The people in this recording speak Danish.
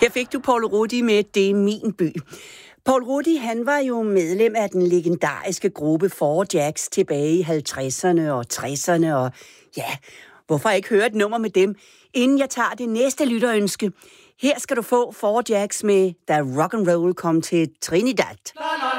Her fik du Paul Rudy med Det er min by. Paul Rudy, han var jo medlem af den legendariske gruppe Four Jacks tilbage i 50'erne og 60'erne, og ja, hvorfor ikke høre et nummer med dem, inden jeg tager det næste lytterønske. Her skal du få Four Jacks med Da Rock and Roll kom til Trinidad.